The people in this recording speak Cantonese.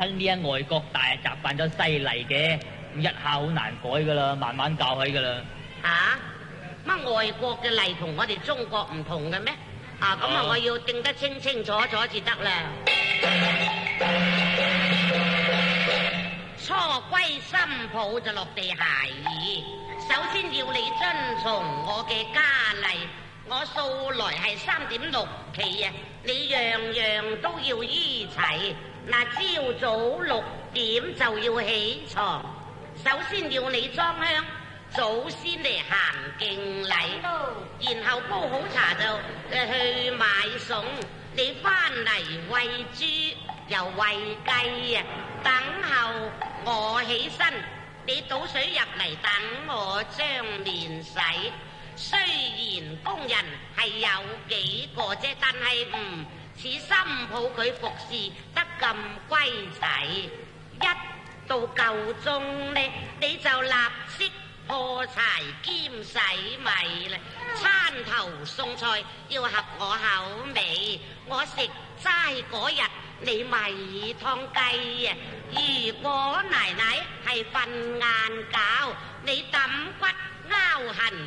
親呢喺外國大習慣咗西禮嘅，咁一下好難改噶啦，慢慢教起噶啦。 吓？乜外國嘅禮同我哋中國唔同嘅咩？啊，咁啊，我要定得清清楚楚至得啦。初歸新抱就落地孩兒，首先要你遵從我嘅家例。我素來係3.6期啊，你樣樣都要依齊。嗱，朝早6點就要起床，首先要你裝香，祖先嚟行敬禮，然後煲好茶就去買餸，你翻嚟餵豬又餵雞啊，等候我起身，你倒水入嚟等我將面洗。雖然工人係有幾個啫，但係唔似新抱佢服侍得咁歸齊。一到夠鐘呢，你就立即破柴兼洗米啦。餐頭餸菜要合我口味，我食齋嗰日你咪湯雞啊。如果奶奶係瞓晏覺，你揼骨拗痕